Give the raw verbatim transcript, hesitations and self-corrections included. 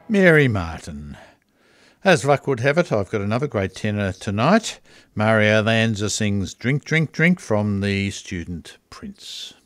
Mary Martin. As luck would have it, I've got another great tenor tonight. Mario Lanza sings Drink, Drink, Drink from The Student Prince.